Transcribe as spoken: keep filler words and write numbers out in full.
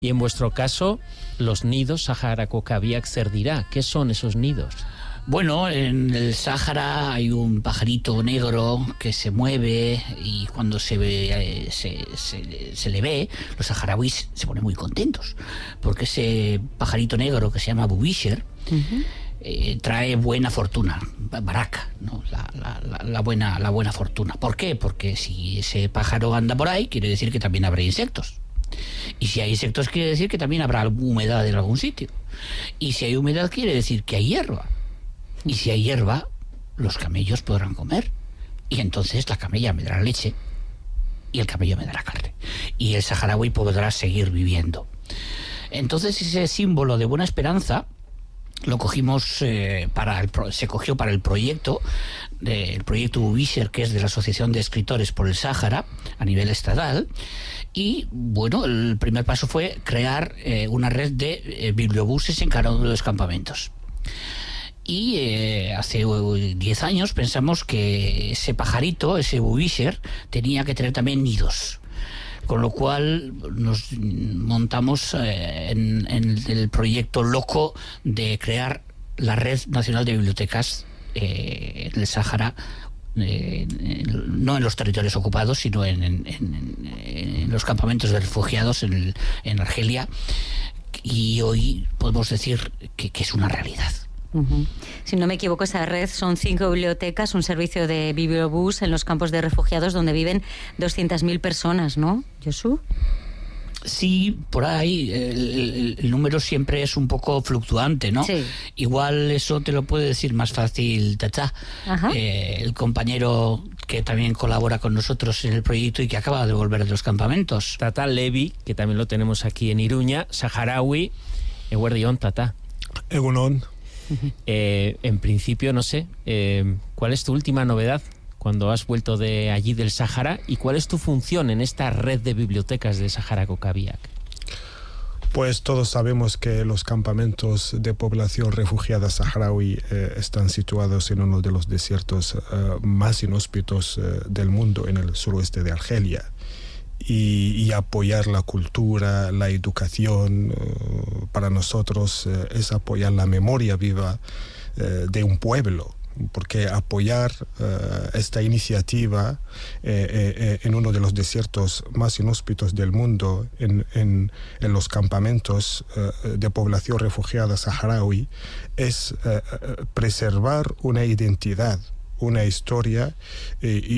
Y en vuestro caso, los nidos Sahara Cocabiac Cerdirá, ¿qué son esos nidos? Bueno, en el Sáhara hay un pajarito negro que se mueve y cuando se, ve, se, se, se le ve, los saharauis se ponen muy contentos porque ese pajarito negro que se llama bubisher uh-huh. eh, trae buena fortuna, baraka, ¿no? la, la, la, buena, la buena fortuna. ¿Por qué? Porque si ese pájaro anda por ahí, quiere decir que también habrá insectos. Y si hay insectos, quiere decir que también habrá humedad en algún sitio. Y si hay humedad, quiere decir que hay hierba. Y si hay hierba, los camellos podrán comer. Y entonces la camella me dará leche y el camello me dará carne. Y el saharaui podrá seguir viviendo. Entonces ese símbolo de buena esperanza lo cogimos eh, para el pro, se cogió para el proyecto de, el proyecto Bubisher, que es de la Asociación de Escritores por el Sáhara a nivel estatal. Y bueno, el primer paso fue crear eh, una red de eh, bibliobuses en cada uno de los campamentos. Y eh, hace diez años pensamos que ese pajarito, ese bubisher, tenía que tener también nidos. Con lo cual nos montamos eh, en, en el proyecto loco de crear la Red Nacional de Bibliotecas eh, en el Sáhara, eh, no en los territorios ocupados, sino en, en, en, en los campamentos de refugiados en, el, en Argelia. Y hoy podemos decir que, que es una realidad. Uh-huh. Si no me equivoco, esa red son cinco bibliotecas, un servicio de bibliobús en los campos de refugiados donde viven doscientas mil personas, ¿no, Josu? Sí, por ahí el, el, el número siempre es un poco fluctuante, ¿no? Sí. Igual eso te lo puede decir más fácil Tata, eh, el compañero que también colabora con nosotros en el proyecto y que acaba de volver de los campamentos. Tata Levi, que también lo tenemos aquí en Iruña, saharaui, eguerdión, Tata. Egunon. Eh, en principio, no sé, eh, ¿cuál es tu última novedad cuando has vuelto de allí del Sáhara y cuál es tu función en esta red de bibliotecas de Sahara Cocabiac? Pues todos sabemos que los campamentos de población refugiada saharaui eh, están situados en uno de los desiertos eh, más inhóspitos eh, del mundo, en el suroeste de Argelia. Y, y apoyar la cultura, la educación, uh, para nosotros uh, es apoyar la memoria viva uh, de un pueblo, porque apoyar uh, esta iniciativa eh, eh, en uno de los desiertos más inhóspitos del mundo, en, en, en los campamentos uh, de población refugiada saharaui, es uh, preservar una identidad, una historia eh, y,